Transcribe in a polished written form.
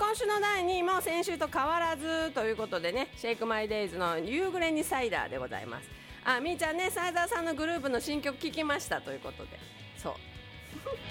今週の第2位も先週と変わらずということでね、シェイクマイデイズの夕暮れにサイダーでございます。みーちゃんね、サイザーさんのグループの新曲聴きましたということで、そう